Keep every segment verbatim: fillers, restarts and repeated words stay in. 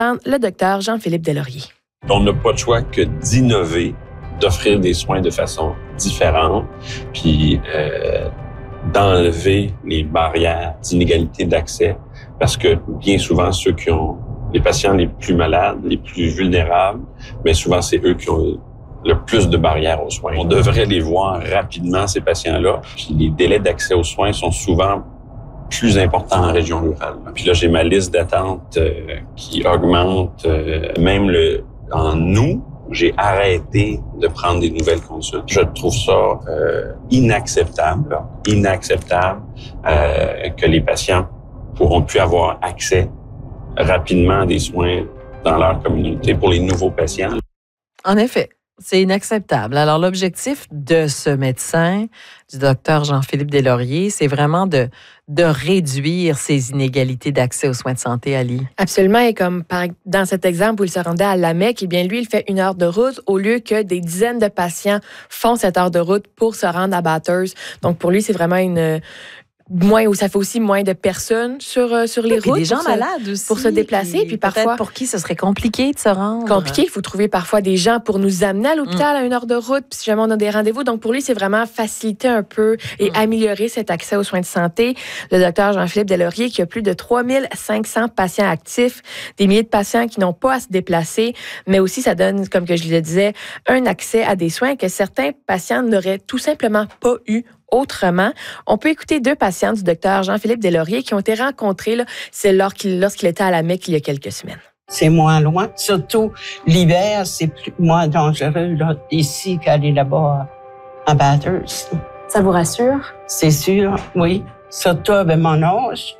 le docteur Jean-Philippe Deslauriers. On n'a pas de choix que d'innover, d'offrir des soins de façon différente, puis euh, d'enlever les barrières d'inégalité d'accès, parce que bien souvent, ceux qui ont les patients les plus malades, les plus vulnérables, mais souvent, c'est eux qui ont le plus de barrières aux soins. On devrait les voir rapidement, ces patients-là. Puis les délais d'accès aux soins sont souvent plus importants en région rurale. Puis là, j'ai ma liste d'attente euh, qui augmente. Euh, même le en août, j'ai arrêté de prendre des nouvelles consultes. Je trouve ça euh, inacceptable, là, inacceptable euh, que les patients pourront plus avoir accès rapidement à des soins dans leur communauté pour les nouveaux patients. En effet. C'est inacceptable. Alors, l'objectif de ce médecin, du docteur Jean-Philippe Deslauriers, c'est vraiment de, de réduire ces inégalités d'accès aux soins de santé, Ali. Absolument. Et comme par, dans cet exemple où il se rendait à Lamec, eh bien, lui, il fait une heure de route au lieu que des dizaines de patients font cette heure de route pour se rendre à Bathurst. Donc, pour lui, c'est vraiment une... moins où ça fait aussi moins de personnes sur euh, sur les oui, routes, des gens se, malades aussi pour se déplacer, puis, puis parfois pour qui ce serait compliqué de se rendre. Compliqué, il faut trouver parfois des gens pour nous amener à l'hôpital mm. à une heure de route, puis si jamais on a des rendez-vous. Donc pour lui, c'est vraiment faciliter un peu et mm. améliorer cet accès aux soins de santé. Le docteur Jean-Philippe Deslauriers qui a plus de trois mille cinq cents patients actifs, des milliers de patients qui n'ont pas à se déplacer, mais aussi ça donne, comme que je le disais, un accès à des soins que certains patients n'auraient tout simplement pas eu autrement. On peut écouter deux patients du docteur Jean-Philippe Deslauriers qui ont été rencontrés là, c'est lorsqu'il, lorsqu'il était à Lamec il y a quelques semaines. C'est moins loin. Surtout l'hiver, c'est plus, moins dangereux là, ici qu'aller là-bas à Bathurst. Ça vous rassure? C'est sûr, oui. Surtout avec mon âge.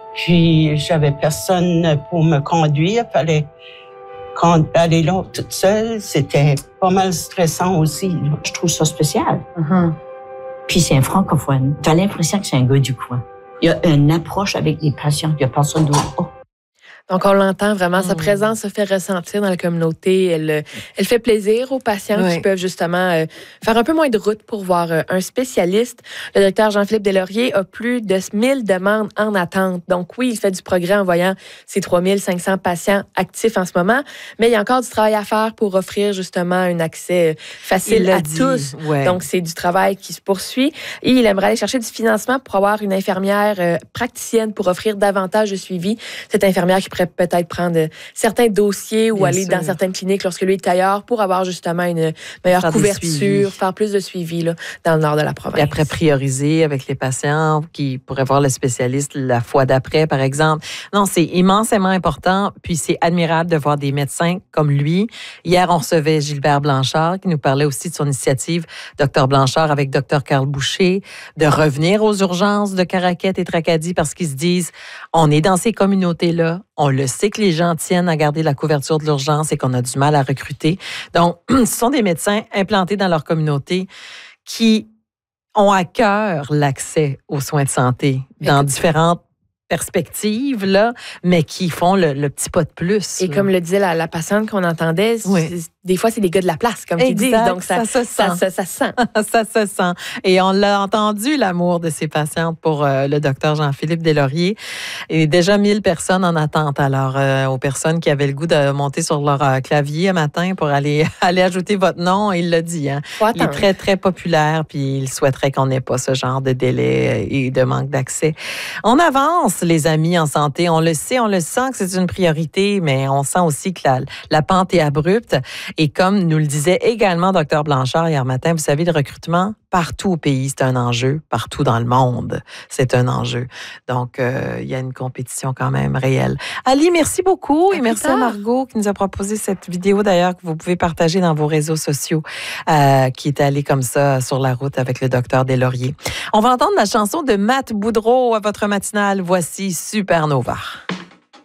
Puis j'avais personne pour me conduire. Fallait quand aller là toute seule, c'était pas mal stressant aussi. Là. Je trouve ça spécial. Uh-huh. Puis c'est un francophone. Tu as l'impression que c'est un gars du coin. Il y a une approche avec les patients. Il y a personne d'autre. Oh. Donc, on l'entend vraiment. Sa présence se fait ressentir dans la communauté. Elle, elle fait plaisir aux patients oui. qui peuvent justement euh, faire un peu moins de route pour voir euh, un spécialiste. Le docteur Jean-Philippe Deslauriers a plus de mille demandes en attente. Donc, oui, il fait du progrès en voyant ses trois mille cinq cents patients actifs en ce moment, mais il y a encore du travail à faire pour offrir justement un accès facile à dit. tous. Ouais. Donc, c'est du travail qui se poursuit. Et il aimerait aller chercher du financement pour avoir une infirmière euh, praticienne pour offrir davantage de suivi. Cette infirmière qui peut-être prendre certains dossiers ou Bien aller sûr. dans certaines cliniques lorsque lui est ailleurs pour avoir justement une meilleure faire couverture, faire plus de suivi là, dans le nord de la province. Et après, prioriser avec les patients qui pourraient voir le spécialiste la fois d'après, par exemple. Non, c'est immensément important. Puis c'est admirable de voir des médecins comme lui. Hier, on recevait Gilbert Blanchard qui nous parlait aussi de son initiative, docteur Blanchard avec docteur Carl Boucher, de revenir aux urgences de Caraquette et Tracadie parce qu'ils se disent, on est dans ces communautés-là, on le sait que les gens tiennent à garder la couverture de l'urgence et qu'on a du mal à recruter. Donc, ce sont des médecins implantés dans leur communauté qui ont à cœur l'accès aux soins de santé dans Écoute. différentes perspectives, là, mais qui font le, le petit pas de plus. Et là. Comme le disait la, la patiente qu'on entendait, oui. des fois, c'est des gars de la place, comme tu dis. Donc, ça, ça, se ça, ça, ça sent. ça se sent. Et on l'a entendu, l'amour de ces patientes pour euh, le docteur Jean-Philippe Deslauriers. Et déjà mille personnes en attente. Alors, euh, aux personnes qui avaient le goût de monter sur leur euh, clavier un matin pour aller, aller ajouter votre nom, il l'a dit. Hein. Il est très, très populaire, puis il souhaiterait qu'on n'ait pas ce genre de délai et de manque d'accès. On avance, les amis en santé. On le sait, on le sent que c'est une priorité, mais on sent aussi que la, la pente est abrupte. Et comme nous le disait également docteur Blanchard hier matin, vous savez, le recrutement partout au pays, c'est un enjeu. Partout dans le monde, c'est un enjeu. Donc, euh, il y a une compétition quand même réelle. Ali, merci beaucoup. À et merci tard. à Margot qui nous a proposé cette vidéo d'ailleurs que vous pouvez partager dans vos réseaux sociaux, euh, qui est allée comme ça sur la route avec le docteur Deslauriers. On va entendre la chanson de Matt Boudreau à votre matinale. Voici Supernova.